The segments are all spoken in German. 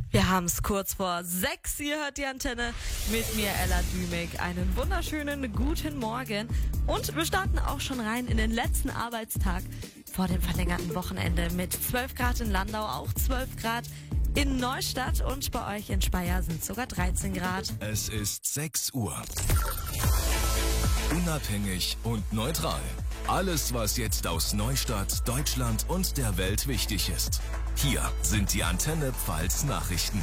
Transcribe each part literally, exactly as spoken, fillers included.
Wir haben es kurz vor sechs. Ihr hört die Antenne mit mir, Ella Dümig. Einen wunderschönen guten Morgen. Und wir starten auch schon rein in den letzten Arbeitstag vor dem verlängerten Wochenende mit zwölf Grad in Landau, auch zwölf Grad in Neustadt und bei euch in Speyer sind sogar dreizehn Grad. Es ist sechs Uhr. Unabhängig und neutral. Alles, was jetzt aus Neustadt, Deutschland und der Welt wichtig ist. Hier sind die Antenne Pfalz Nachrichten.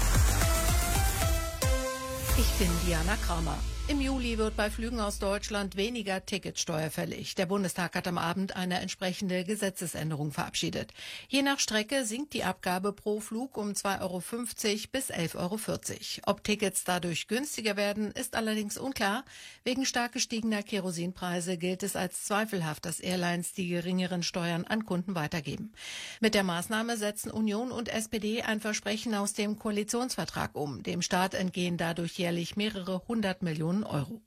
Ich bin Diana Kramer. Im Juli wird bei Flügen aus Deutschland weniger Ticketsteuer fällig. Der Bundestag hat am Abend eine entsprechende Gesetzesänderung verabschiedet. Je nach Strecke sinkt die Abgabe pro Flug um zwei Euro fünfzig bis elf Euro vierzig. Ob Tickets dadurch günstiger werden, ist allerdings unklar. Wegen stark gestiegener Kerosinpreise gilt es als zweifelhaft, dass Airlines die geringeren Steuern an Kunden weitergeben. Mit der Maßnahme setzen Union und S P D ein Versprechen aus dem Koalitionsvertrag um. Dem Staat entgehen dadurch jährlich mehrere hundert Millionen Euro.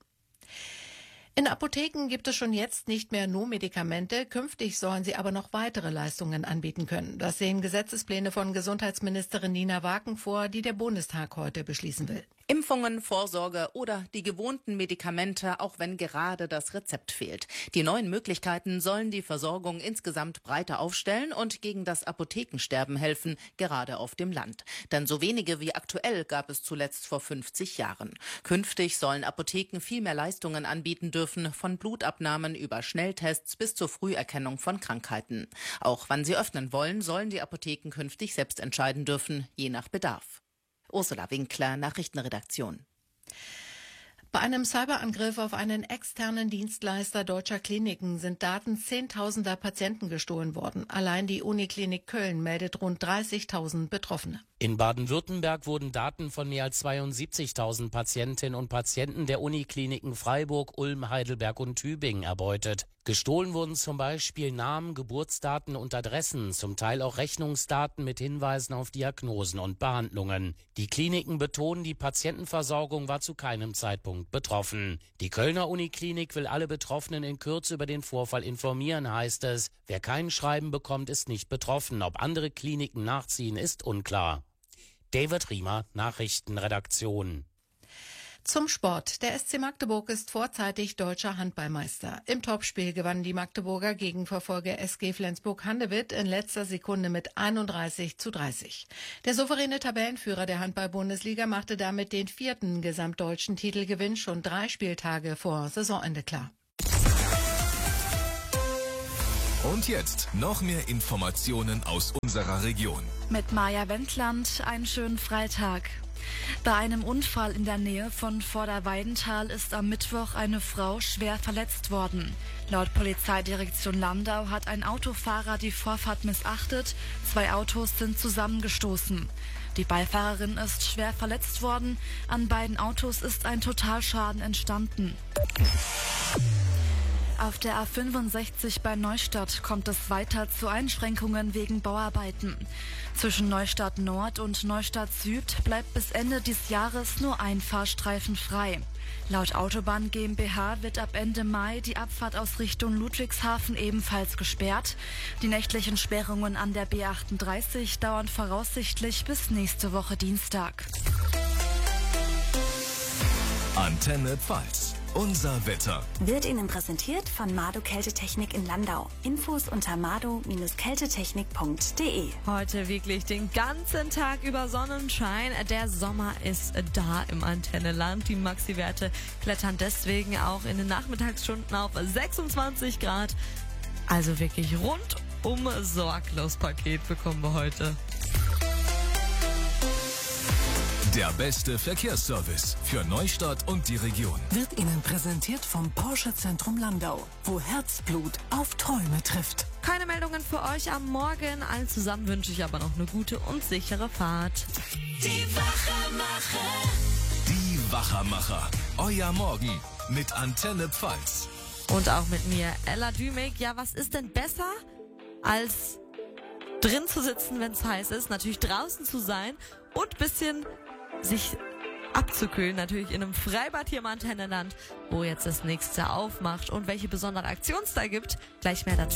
In Apotheken gibt es schon jetzt nicht mehr nur Medikamente, künftig sollen sie aber noch weitere Leistungen anbieten können. Das sehen Gesetzespläne von Gesundheitsministerin Nina Waken vor, die der Bundestag heute beschließen will. Impfungen, Vorsorge oder die gewohnten Medikamente, auch wenn gerade das Rezept fehlt. Die neuen Möglichkeiten sollen die Versorgung insgesamt breiter aufstellen und gegen das Apothekensterben helfen, gerade auf dem Land. Denn so wenige wie aktuell gab es zuletzt vor fünfzig Jahren. Künftig sollen Apotheken viel mehr Leistungen anbieten dürfen, von Blutabnahmen über Schnelltests bis zur Früherkennung von Krankheiten. Auch wann sie öffnen wollen, sollen die Apotheken künftig selbst entscheiden dürfen, je nach Bedarf. Ursula Winkler, Nachrichtenredaktion. Bei einem Cyberangriff auf einen externen Dienstleister deutscher Kliniken sind Daten zehntausender Patienten gestohlen worden. Allein die Uniklinik Köln meldet rund dreißigtausend Betroffene. In Baden-Württemberg wurden Daten von mehr als zweiundsiebzigtausend Patientinnen und Patienten der Unikliniken Freiburg, Ulm, Heidelberg und Tübingen erbeutet. Gestohlen wurden zum Beispiel Namen, Geburtsdaten und Adressen, zum Teil auch Rechnungsdaten mit Hinweisen auf Diagnosen und Behandlungen. Die Kliniken betonen, die Patientenversorgung war zu keinem Zeitpunkt betroffen. Die Kölner Uniklinik will alle Betroffenen in Kürze über den Vorfall informieren, heißt es. Wer kein Schreiben bekommt, ist nicht betroffen. Ob andere Kliniken nachziehen, ist unklar. David Riemer, Nachrichtenredaktion. Zum Sport. Der S C Magdeburg ist vorzeitig deutscher Handballmeister. Im Topspiel gewannen die Magdeburger gegen Verfolger S G Flensburg-Handewitt in letzter Sekunde mit einunddreißig zu dreißig. Der souveräne Tabellenführer der Handball-Bundesliga machte damit den vierten gesamtdeutschen Titelgewinn schon drei Spieltage vor Saisonende klar. Und jetzt noch mehr Informationen aus unserer Region. Mit Maja Wendland einen schönen Freitag. Bei einem Unfall in der Nähe von Vorderweidenthal ist am Mittwoch eine Frau schwer verletzt worden. Laut Polizeidirektion Landau hat ein Autofahrer die Vorfahrt missachtet. Zwei Autos sind zusammengestoßen. Die Beifahrerin ist schwer verletzt worden. An beiden Autos ist ein Totalschaden entstanden. Auf der A fünfundsechzig bei Neustadt kommt es weiter zu Einschränkungen wegen Bauarbeiten. Zwischen Neustadt Nord und Neustadt Süd bleibt bis Ende dieses Jahres nur ein Fahrstreifen frei. Laut Autobahn GmbH wird ab Ende Mai die Abfahrt aus Richtung Ludwigshafen ebenfalls gesperrt. Die nächtlichen Sperrungen an der B achtunddreißig dauern voraussichtlich bis nächste Woche Dienstag. Antenne Pfalz. Unser Wetter wird Ihnen präsentiert von Mado Kältetechnik in Landau. Infos unter mado Kältetechnik punkt de. Heute wirklich den ganzen Tag über Sonnenschein. Der Sommer ist da im Antennenland. Die Maxi-Werte klettern deswegen auch in den Nachmittagsstunden auf sechsundzwanzig Grad. Also wirklich rundum sorglos Paket bekommen wir heute. Der beste Verkehrsservice für Neustadt und die Region wird Ihnen präsentiert vom Porsche Zentrum Landau, wo Herzblut auf Träume trifft. Keine Meldungen für euch am Morgen. Allen zusammen wünsche ich aber noch eine gute und sichere Fahrt. Die Wachermacher. Die Wachermacher. Euer Morgen mit Antenne Pfalz. Und auch mit mir, Ella Dümig. Ja, was ist denn besser als drin zu sitzen, wenn es heiß ist? Natürlich draußen zu sein und ein bisschen sich abzukühlen, natürlich in einem Freibad hier im Antennenland, wo jetzt das nächste aufmacht und welche besondere Aktion es da gibt. Gleich mehr dazu.